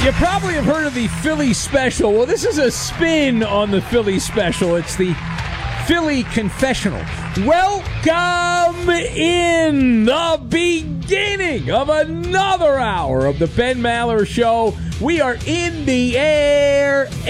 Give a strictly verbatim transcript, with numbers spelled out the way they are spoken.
You probably have heard of the Philly Special. Well, this is a spin on the Philly Special. It's the Philly Confessional. Welcome in the beginning of another hour of the Ben Maller Show. We are in the air.